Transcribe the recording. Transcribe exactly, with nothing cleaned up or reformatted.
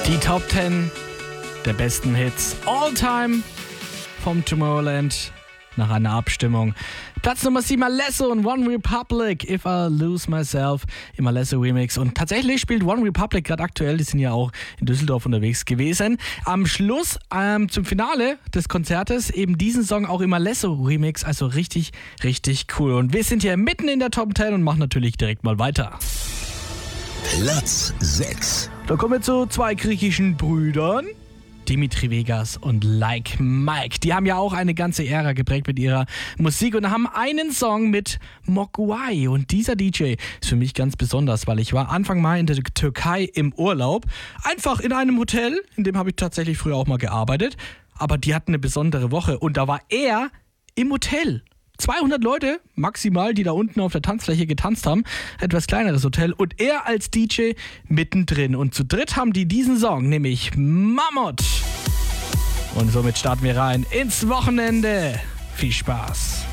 Die Top zehn der besten Hits all time vom Tomorrowland nach einer Abstimmung. Platz Nummer sieben, Alesso und One Republic, If I Lose Myself im Alesso Remix. Und tatsächlich spielt One Republic gerade aktuell, die sind ja auch in Düsseldorf unterwegs gewesen. Am Schluss, ähm, zum Finale des Konzertes, eben diesen Song auch im Alesso Remix. Also richtig, richtig cool. Und wir sind hier mitten in der Top zehn und machen natürlich direkt mal weiter. Platz sechs. Da kommen wir zu zwei griechischen Brüdern. Dimitri Vegas und Like Mike. Die haben ja auch eine ganze Ära geprägt mit ihrer Musik und haben einen Song mit Mogwai. Und dieser D J ist für mich ganz besonders, weil ich war Anfang Mai in der Türkei im Urlaub. Einfach in einem Hotel, in dem habe ich tatsächlich früher auch mal gearbeitet. Aber die hatten eine besondere Woche und da war er im Hotel. zweihundert Leute maximal, die da unten auf der Tanzfläche getanzt haben. Etwas kleineres Hotel. Und er als D J mittendrin. Und zu dritt haben die diesen Song, nämlich Mammut. Und somit starten wir rein ins Wochenende. Viel Spaß.